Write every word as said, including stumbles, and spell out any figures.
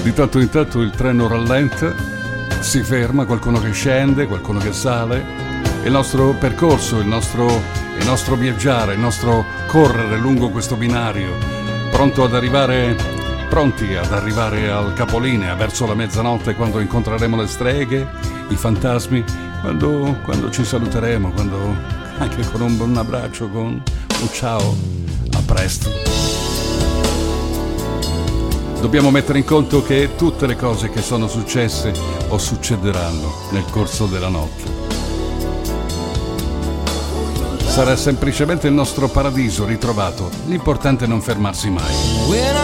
Di tanto in tanto il treno rallenta, si ferma, qualcuno che scende, qualcuno che sale. Il nostro percorso, il nostro, il nostro viaggiare, il nostro correre lungo questo binario, pronto ad arrivare, pronti ad arrivare al capolinea verso la mezzanotte, quando incontreremo le streghe, i fantasmi, quando, quando ci saluteremo, quando anche con un, un abbraccio, con un ciao, a presto. Dobbiamo mettere in conto che tutte le cose che sono successe o succederanno nel corso della notte sarà semplicemente il nostro paradiso ritrovato. L'importante è non fermarsi mai.